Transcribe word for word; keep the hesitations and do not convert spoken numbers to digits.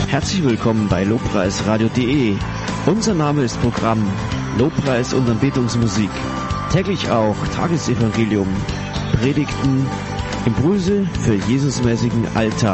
Herzlich willkommen bei lobpreisradio punkt de. Unser Name ist Programm Lobpreis und Anbetungsmusik. Täglich auch Tagesevangelium, Predigten, Impulse für Jesusmäßigen Alltag.